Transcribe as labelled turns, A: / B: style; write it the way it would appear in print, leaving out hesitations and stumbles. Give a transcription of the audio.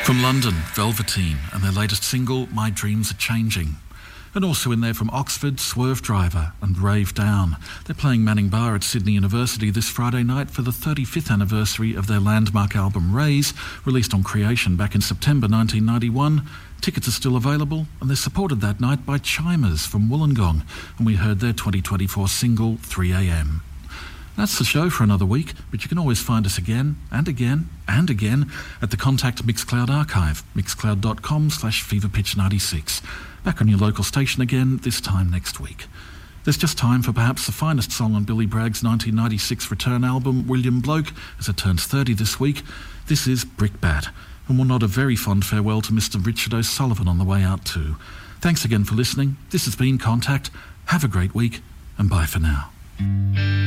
A: From London, Velveteen, and their latest single, My Dreams Are Changing. And also in there from Oxford, Swerve Driver and Rave Down. They're playing Manning Bar at Sydney University this Friday night for the 35th anniversary of their landmark album Raise, released on Creation back in September 1991. Tickets are still available, and they're supported that night by Chimers from Wollongong, and we heard their 2024 single 3am. That's the show for another week, but you can always find us again and again and again at the Contact Mixcloud archive, mixcloud.com/feverpitch96. Back on your local station again, this time next week. There's just time for perhaps the finest song on Billy Bragg's 1996 return album, William Bloke, as it turns 30 this week. This is Brickbat, and we'll nod a very fond farewell to Mr. Richard O'Sullivan on the way out too. Thanks again for listening. This has been Contact. Have a great week, and bye for now.